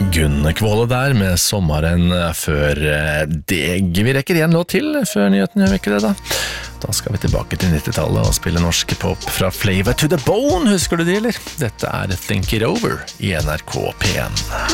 Gunne Kvåle der med sommeren før deg. Vi rekker en låt til før nyheten, gjør vi ikke det da? Da skal vi tilbake til 90-tallet og spille norsk pop fra Flavor to the Bone, husker du det eller? Dette Think It Over i NRK P1.